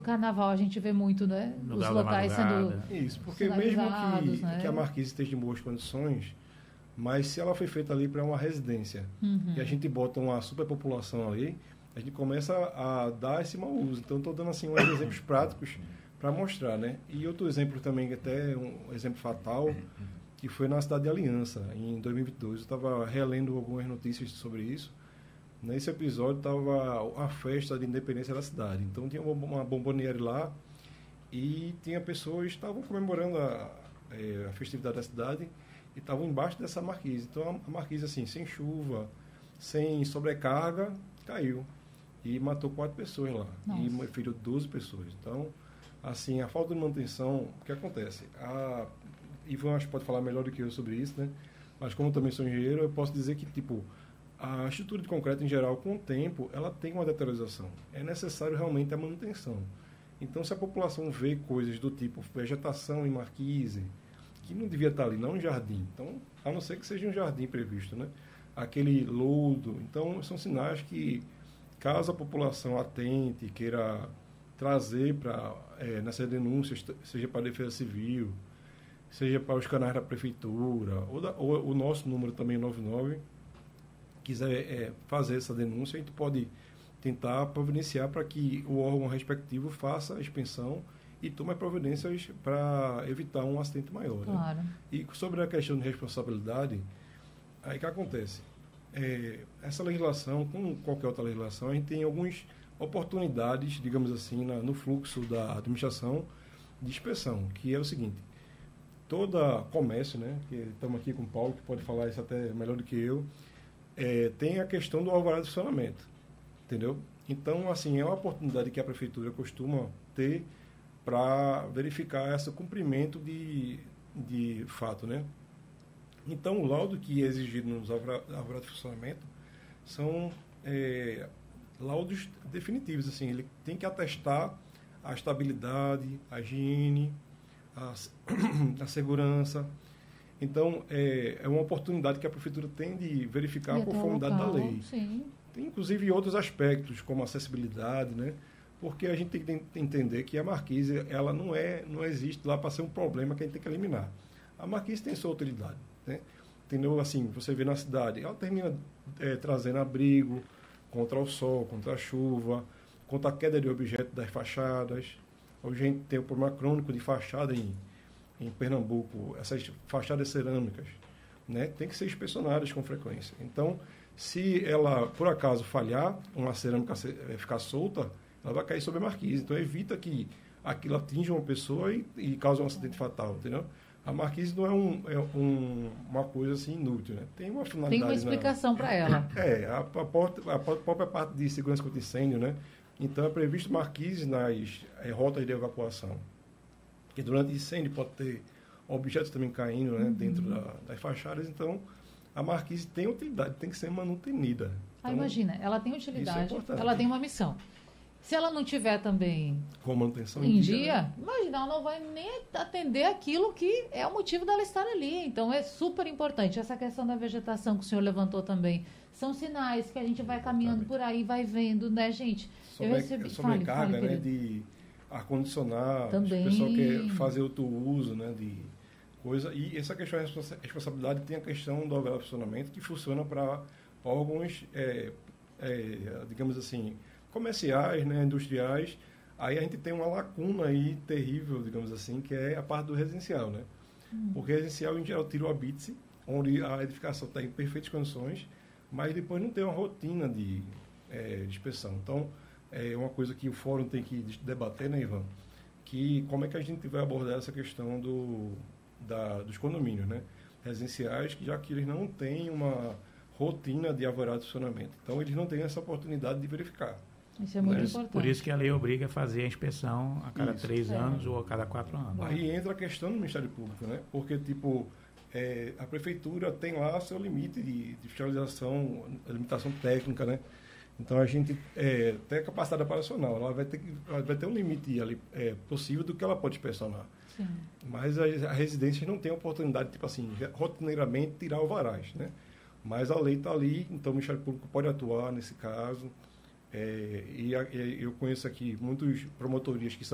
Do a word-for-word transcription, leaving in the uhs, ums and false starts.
Carnaval a gente vê muito, né? No Os Galo da locais sendo Madrugada. Isso, porque mesmo sinalizados, que, né? que a Marquise esteja em boas condições, mas se ela foi feita ali para uma residência Uhum. e a gente bota uma superpopulação ali, a gente começa a dar esse mau uso. Então, estou dando assim uns exemplos práticos para mostrar, né? E outro exemplo também, até um exemplo fatal, que foi na cidade de Aliança, em dois mil e vinte e dois. Eu estava relendo algumas notícias sobre isso. Nesse episódio estava a festa de independência da cidade. Então tinha uma bomboniere lá e tinha pessoas que estavam comemorando a, é, a festividade da cidade e estavam embaixo dessa marquise. Então a marquise, assim, sem chuva, sem sobrecarga, caiu. E matou quatro pessoas lá. Nossa. E feriu doze pessoas. Então, assim, a falta de manutenção, o que acontece? A Ivan acho que pode falar melhor do que eu sobre isso, né? Mas como eu também sou engenheiro, eu posso dizer que, tipo, a estrutura de concreto, em geral, com o tempo, ela tem uma deterioração. É necessário realmente a manutenção. Então, se a população vê coisas do tipo vegetação em marquise, que não devia estar ali, não um jardim. Então, a não ser que seja um jardim previsto, né? Aquele lodo. Então, são sinais que, caso a população atente, queira trazer para é, nessas denúncias, seja para a Defesa Civil, seja para os canais da Prefeitura, ou, da, ou o nosso número também, nove nove, quiser é, fazer essa denúncia, a gente pode tentar providenciar para que o órgão respectivo faça a expensão e tome providências para evitar um acidente maior. Claro. Né? E sobre a questão de responsabilidade, aí que acontece? É, essa legislação, como qualquer outra legislação, a gente tem algumas oportunidades, digamos assim, na, no fluxo da administração de inspeção, que é o seguinte: toda comércio, né, que estamos aqui com o Paulo, que pode falar isso até melhor do que eu, é, tem a questão do alvará de funcionamento, entendeu? Então, assim, é uma oportunidade que a prefeitura costuma ter para verificar esse cumprimento de, de fato, né? Então, o laudo que é exigido nos alvará de funcionamento são é, laudos definitivos, assim, ele tem que atestar a estabilidade, a higiene, a, a segurança. Então, é, é uma oportunidade que a prefeitura tem de verificar a conformidade da lei. Sim. Tem, inclusive, outros aspectos, como acessibilidade, né? Porque a gente tem que entender que a marquise, ela não, é, não existe lá para ser um problema que a gente tem que eliminar. A marquise tem sua utilidade, né? Entendeu? Assim, você vê na cidade, ela termina é, trazendo abrigo contra o sol, contra a chuva, contra a queda de objetos das fachadas. Hoje a gente tem o problema crônico de fachada em em Pernambuco, essas fachadas cerâmicas, né, tem que ser inspecionadas com frequência. Então, se ela, por acaso, falhar, uma cerâmica ficar solta, ela vai cair sobre a marquise. Então, evita que aquilo atinja uma pessoa e, e cause um acidente fatal, entendeu? A marquise não é, um, é um, uma coisa assim inútil, né? Tem uma finalidade. Tem uma explicação para ela. É, a, a, porta, a própria parte de segurança contra incêndio, né? Então, é previsto marquise nas é, rotas de evacuação. Que durante incêndio pode ter objetos também caindo, né, uhum, dentro da, das fachadas. Então, a marquise tem utilidade, tem que ser manutenida. Então, ah, imagina, ela tem utilidade, é ela tem uma missão. Se ela não tiver também com manutenção em dia, dia, né? imagina, ela não vai nem atender aquilo que é o motivo dela estar ali. Então, é super importante. Essa questão da vegetação que o senhor levantou também, são sinais que a gente vai caminhando por aí, vai vendo, né, gente? Sobre, Eu recebi... sobrecarga, fale, fale, né, de ar-condicionado, também. O pessoal quer fazer outro uso, né, de coisa. E essa questão de responsabilidade tem a questão do alvará de funcionamento, que funciona para órgãos, é, é, digamos assim, comerciais, né, industriais. Aí a gente tem uma lacuna aí terrível, digamos assim, que é a parte do residencial, né? Hum. Porque residencial, em geral, tira o habite, onde a edificação está em perfeitas condições, mas depois não tem uma rotina de, é, de inspeção. Então, é uma coisa que o fórum tem que debater, né, Ivan? Que como é que a gente vai abordar essa questão do, da, dos condomínios, né? Residenciais, que já que eles não têm uma rotina de alvará de funcionamento. Então, eles não têm essa oportunidade de verificar. Isso é muito Mas, importante. por isso que a lei obriga a fazer a inspeção a cada isso. três é. anos ou a cada quatro anos. Aí entra a questão do Ministério Público, né? Porque, tipo, é, a Prefeitura tem lá seu limite de, de fiscalização, limitação técnica, né? Então, a gente é, tem a capacidade operacional, ela vai ter, que, ela vai ter um limite ali, é, possível do que ela pode inspecionar. Sim. Mas as, as residências não têm a oportunidade, tipo assim, rotineiramente tirar alvarás, né? Mas a lei está ali, então o Ministério Público pode atuar nesse caso. É, e, a- e eu conheço aqui muitas promotorias que são